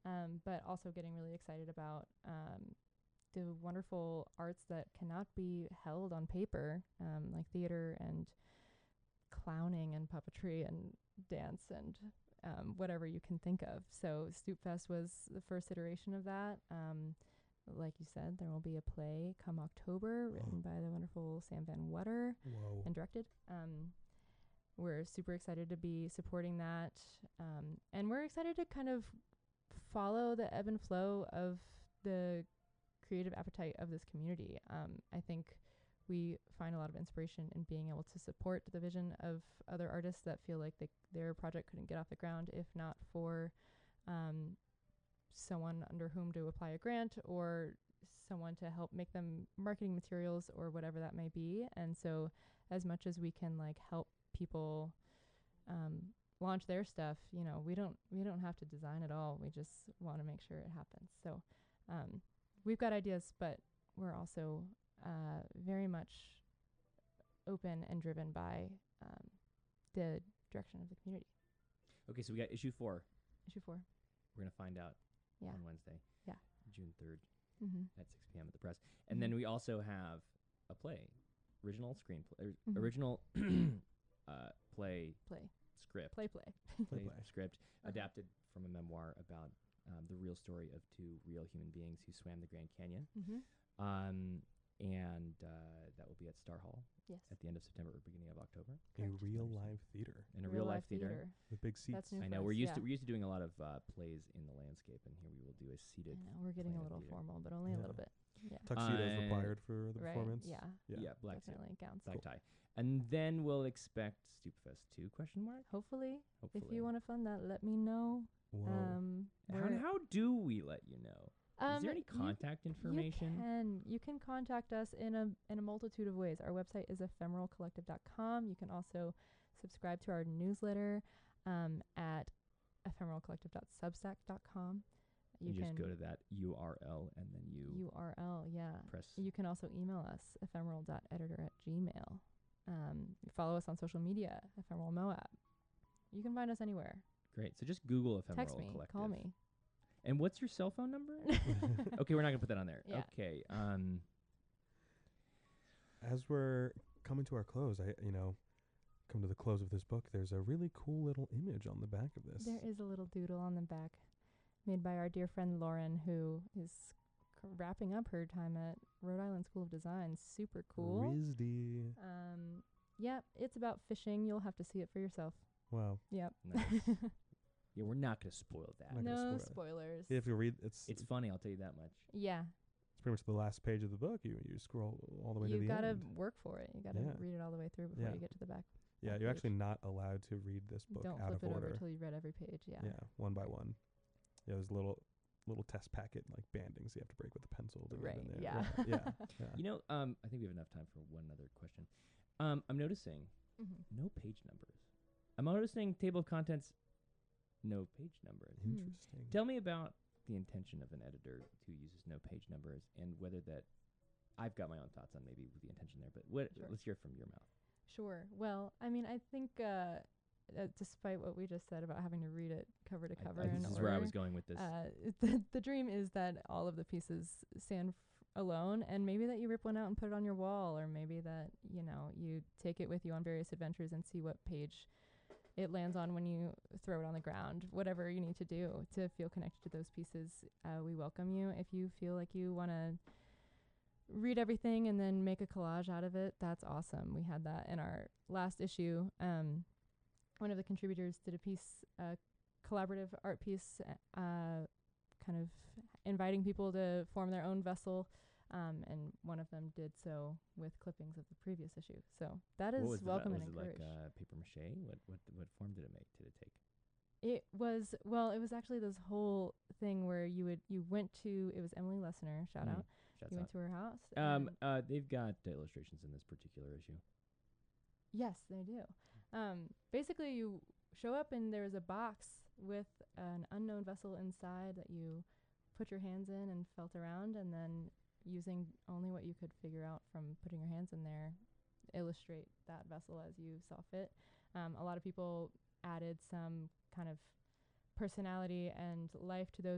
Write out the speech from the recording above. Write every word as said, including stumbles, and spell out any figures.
um, but also getting really excited about um, the wonderful arts that cannot be held on paper, um, like theater and clowning and puppetry and dance and um, whatever you can think of. So Stoop Fest was the first iteration of that. Um, like you said, there will be a play come October written by the wonderful Sam Van Wetter Whoa. and directed. Um, we're super excited to be supporting that. Um, and we're excited to kind of follow the ebb and flow of the creative appetite of this community. Um, I think we find a lot of inspiration in being able to support the vision of other artists that feel like they, their project couldn't get off the ground if not for um, someone under whom to apply a grant or someone to help make them marketing materials or whatever that may be. And so as much as we can like help people um, launch their stuff, you know, we don't we don't have to design it all. We just want to make sure it happens. So um, we've got ideas, but we're also uh, very much open and driven by um, the direction of the community. Okay, so we got issue four. Issue four. We're gonna find out Yeah. on Wednesday, Yeah. June third Mm-hmm. at six p.m. at the press, and then we also have a play, original screenplay, er, Mhm. original uh, play Play. script, Play, play. play Play. script Uh-huh. adapted from a memoir about um, the real story of two real human beings who swam the Grand Canyon. Mm-hmm. Um, and uh, that will be at Star Hall Yes. at the end of September or beginning of October A Correct. real live theater in a real, life theater. with big seats. That's new I for know us, we're used yeah. to we're used to doing a lot of uh, plays in the landscape, and here we will do a I seated. know, we're getting play a in little theater. formal, but only a Yeah. little bit. Yeah. Tuxedos Uh, required for the Right. performance. Yeah. Yeah. Yeah, black suit, Definitely gowns. black Cool. tie, and then we'll expect Stupefest two question mark. Hopefully, Hopefully, if you want to fund that, let me know. Whoa. Um, how, we're- how do we let you know? um, Is there any you- contact information? You can you can contact us in a in a multitude of ways. Our website is ephemeral collective dot com. You can also subscribe to our newsletter um, at ephemeral collective dot substack dot com. You, You just can go to that U R L and then you, U R L, yeah. press. You can also email us ephemeral dot editor at gmail. Um, follow us on social media, Ephemeral Moab. You can find us anywhere. Great. So just Google Ephemeral Text me, Collective. call me. And what's your cell phone number? Okay, we're not gonna put that on there. Yeah. Okay. Um. As we're coming to our close, I you know, come to the close of this book. There's a really cool little image on the back of this. There is a little doodle on the back made by our dear friend Lauren, who is c- wrapping up her time at Rhode Island School of Design. Super cool. Rizdy. Um, yeah, it's about fishing. You'll have to see it for yourself. Wow. Yep. Nice. Yeah, we're not gonna spoil that. Not gonna No spoil it. spoilers. If you read, it's It's funny, I'll tell you that much. yeah, it's pretty much the last page of the book. You you scroll all the way to you the gotta end. work for it. You gotta Yeah. read it all the way through before Yeah. you get to the back. Yeah, back you're page. actually not allowed to read this book Don't out flip of it order. over until you've read every page. Yeah. Yeah, one by one. Yeah, there's a little little test packet like bandings you have to break with a pencil to get in Right, there. yeah. yeah, yeah, yeah. You know, um, I think we have enough time for one other question. Um, I'm noticing Mhm. no page numbers. I'm noticing table of contents, no page numbers. Interesting. Tell me about the intention of an editor who uses no page numbers and whether that. I've got my own thoughts on maybe the intention there, but what? Sure. Let's hear it from your mouth. Sure. Well, I mean, I think uh, uh, despite what we just said about having to read it cover to I- cover, I- in this is order, where I was going with this. Uh, the, the dream is that all of the pieces stand f- alone, and maybe that you rip one out and put it on your wall, or maybe that you know you take it with you on various adventures and see what page it lands on when you throw it on the ground. Whatever you need to do to feel connected to those pieces, uh, we welcome you. If you feel like you want to read everything and then make a collage out of it, that's awesome. We had that in our last issue. Um, one of the contributors did a piece, a collaborative art piece, uh, kind of inviting people to form their own vessel. Um, and one of them did so with clippings of the previous issue. So that What is was the welcome va- and was it encouraged. like uh, paper mache? What what what form did it make? Did it take? It was, well, it was actually this whole thing where you would, you went to, it was Emily Lessner, shout Mhm. out. Shouts You went out. to her house. Um, and- uh, they've got uh, illustrations in this particular issue. Yes, they do. Um, basically, you show up and there's a box with an unknown vessel inside that you put your hands in and felt around, and then using only what you could figure out from putting your hands in there, illustrate that vessel as you saw fit. Um, a lot of people added some kind of personality and life to those